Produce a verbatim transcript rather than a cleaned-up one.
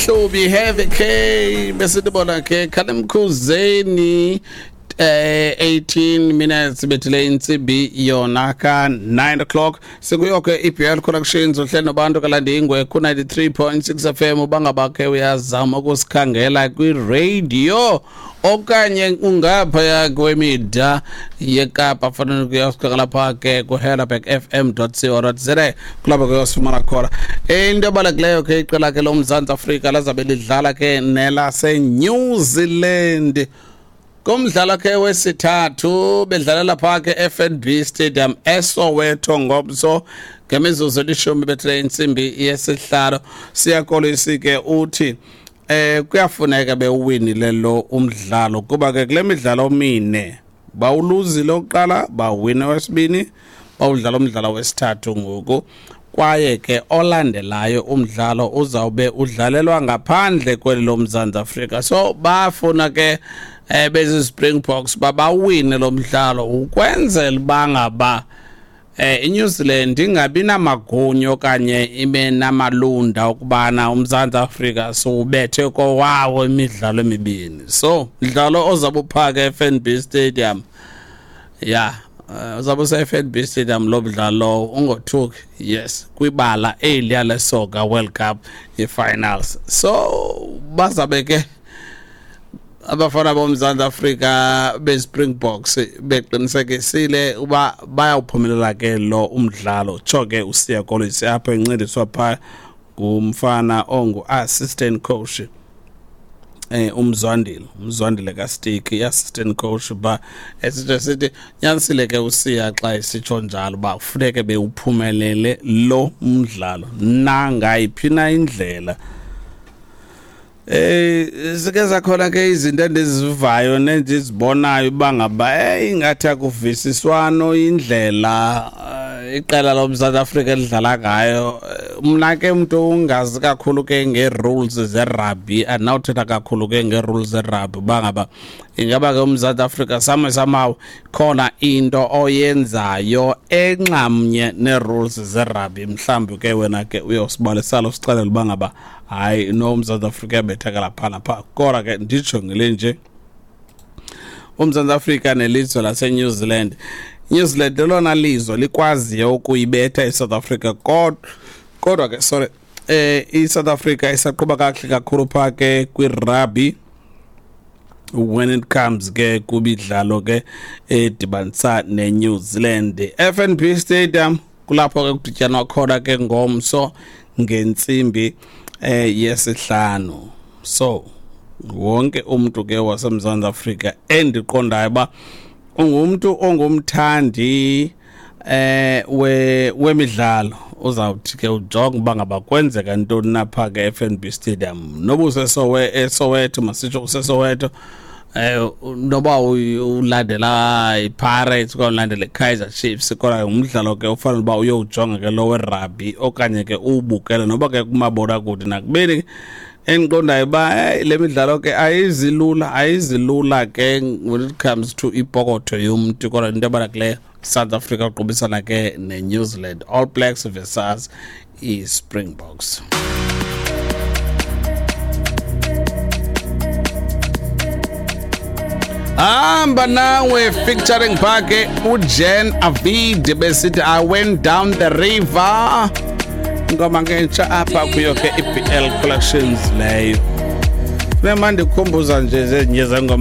Hlobi have ke bese dibona ke Khalemkhuzeni eh eighteen minutes bethile insimbi yona ka nine o'clock sikuyoke I P L Connections uhlelo nabantu kalandi ingwe ku ninety-three point six F M ubangabakhe uyazama ukusikhangela kwi radio okanye ungapha kwemida yeKapa fanele kuyosikhala phake ku hellerback f m dot co dot za kulapho kuyosifumana khona into ebalulekileyo ke iqela ke loMzantsi Afrika lazabe lidlala ke nelase New Zealand kumdlalo ke wesithathu bedlalela phake F N B Stadium eSoweto ngomso ngemizuzu elishumi bethile insimbi yesihlalo siyakolisi ke uthi eh kuyafuneka bewinile lo umdlalo kuba ke kule midlalo mine bawuluzile oqala bawina wesibini bawudlala umdlalo wesithathu ngoku kwaye ke olandelayo umdlalo uzawube udlalelwa ngaphandle kweli loMzantsi Afrika so bafuna ke eh bezi Springboks babawine lo mdlalo ukwenzela bangaba eh iNew Zealand ingabi namagunyo kanye ibe namalunda ukubana uMzantsi Afrika sobethe ko wawo imidlalo emibini so umdlalo ozabuphaka F N B Stadium yeah uzabe se F N B Stadium lo mdlalo ungothuki yes kwibala eliya lesoka World Cup yefinals so bazabe ke abafana boMzantsi Afrika beSpringboks beqinisekisile uba bayawuphumelela ke lo umdlalo choke usiya kolisi apha encediswa pha ngumfana ongu assistant coach eh umzwandile umzwandile kaStick iassistant coach ba esithi sithi nyanisile ke usiya xa isitsho njalo ba kufuneke bewuphumelele lo umdlalo nangayiphi na indlela eh sike zakhona ke izinto endizivayo nendizibonayo bangaba eh ingathi akuvisiswano indlela iqela loMzantsi Afrika lidlala ngayo mina ke umuntu ungazi kakhulu ke ngerules zerugby anawuthetha kakhulu ke ngerules zerugby bangaba ingaba ke uMzantsi Afrika same samaw khona into oyenzayo enxamnye nerules zerugby mhlawumbe ke wena ke uyosibalisala usicela bangaba hayi no uMzantsi Afrika bethakala phana pha kodwa ke ndijongile nje uMzantsi Afrika nelizwe lase New Zealand New Zealand lona lizwe likwazi ukuyibetha iSouth Africa kodwa kodwa ke sorry eh iSouth Africa isaqhuba kahle kakhulu phake kwirugby when it comes ke kubidlalo ke edibanisa neNew Zealand F N B Stadium kulapho ke kudityanwa khona ke ngomso ngensimbi eh yesihlanu so wonke umuntu ke waseMzantsi Afrika endiqondayo ba ungumuntu ongumthandi eh we wemidlalo uzawuthi ke ujonge bangaba kwenzeka into napha ke F N B Stadium nobuse sowe eSoweto masitsho useSoweto eh noba ulandela iPirates kolandela iKaizer Chiefs kodwa umdlalo ke ufanele ba uyowujonga ke lo werugby okanye ke ubukele noba ke kumabona kude nakubeni enqondayo ba le midlalo ke ayizilula ayizilula ke when it comes to ipokotho yomuntu kodwa into abalakile South Africa uqhubisana ke neNew Zealand All Blacks versus iSpringboks Amba nawe featuring phake uJen Avid besithi I went down the river ngoma ngentsha apha kuyo ke I P L Collections leyo. Lemandi kukhumbuza nje zenye zengoma